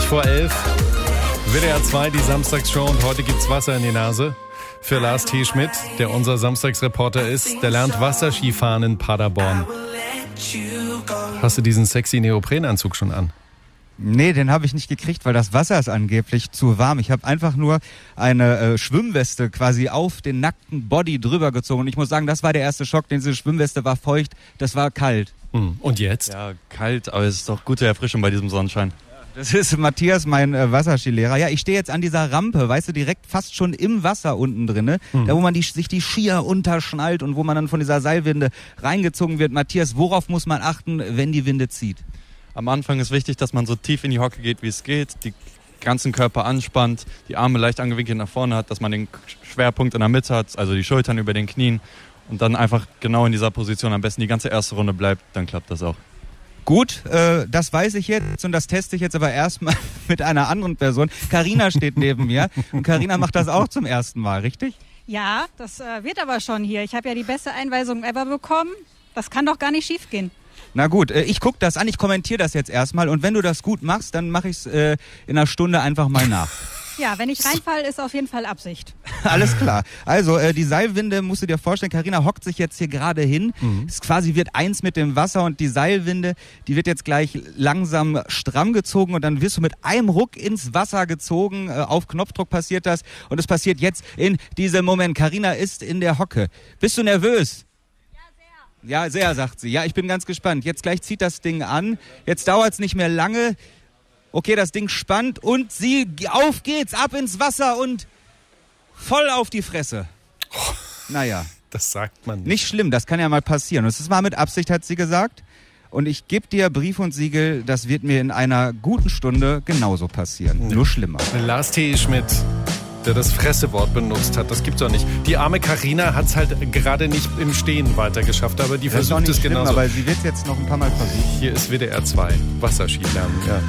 11:20. WDR 2, die Samstagsshow, und heute gibt's Wasser in die Nase. Für Lars T. Schmidt, der unser Samstagsreporter ist, der lernt Wasserskifahren in Paderborn. Hast du diesen sexy Neoprenanzug schon an? Nee, den habe ich nicht gekriegt, weil das Wasser ist angeblich zu warm. Ich habe einfach nur eine Schwimmweste quasi auf den nackten Body drüber gezogen. Und ich muss sagen, das war der erste Schock, denn diese Schwimmweste war feucht, das war kalt. Und jetzt? Ja, kalt, aber es ist doch gute Erfrischung bei diesem Sonnenschein. Das ist Matthias, mein Wasserskilehrer. Ja, ich stehe jetzt an dieser Rampe, weißt du, direkt fast schon im Wasser unten drinne, da wo man sich die Skier unterschnallt und wo man dann von dieser Seilwinde reingezogen wird. Matthias, worauf muss man achten, wenn die Winde zieht? Am Anfang ist wichtig, dass man so tief in die Hocke geht, wie es geht, die ganzen Körper anspannt, die Arme leicht angewinkelt nach vorne hat, dass man den Schwerpunkt in der Mitte hat, also die Schultern über den Knien, und dann einfach genau in dieser Position am besten die ganze erste Runde bleibt, dann klappt das auch. Gut, das weiß ich jetzt und das teste ich jetzt aber erstmal mit einer anderen Person. Carina steht neben mir und Carina macht das auch zum ersten Mal, richtig? Ja, das wird aber schon hier. Ich habe ja die beste Einweisung ever bekommen. Das kann doch gar nicht schief gehen. Na gut, ich gucke das an, ich kommentiere das jetzt erstmal und wenn du das gut machst, dann mache ich es in einer Stunde einfach mal nach. Ja, wenn ich reinfalle, ist auf jeden Fall Absicht. Alles klar. Also die Seilwinde, musst du dir vorstellen, Carina hockt sich jetzt hier gerade hin. Es quasi wird eins mit dem Wasser und die Seilwinde, die wird jetzt gleich langsam stramm gezogen und dann wirst du mit einem Ruck ins Wasser gezogen. Auf Knopfdruck passiert das und es passiert jetzt in diesem Moment. Carina ist in der Hocke. Bist du nervös? Ja, sehr, sagt sie. Ja, ich bin ganz gespannt. Jetzt gleich zieht das Ding an. Jetzt dauert es nicht mehr lange. Okay, das Ding spannt und auf geht's, ab ins Wasser und voll auf die Fresse. Naja. Das sagt man nicht. Nicht schlimm, das kann ja mal passieren. Und es ist mal mit Absicht, hat sie gesagt. Und ich gebe dir Brief und Siegel, das wird mir in einer guten Stunde genauso passieren. Nur schlimmer. Lars T. Schmidt, der das Fressewort benutzt hat, das gibt's doch nicht. Die arme Carina hat's halt gerade nicht im Stehen weiter geschafft, aber die Das ist auch versucht nicht es schlimm, genauso. aber sie wird es jetzt noch ein paar Mal versuchen. Hier ist WDR 2, Wasserski lernen. Ja.